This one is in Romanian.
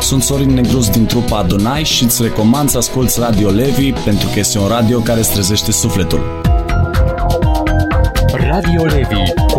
sunt Sorin Negruz din trupa Adonai și îți recomand să asculți Radio Levi pentru că este un radio care îți trezește sufletul. Radio Levi cu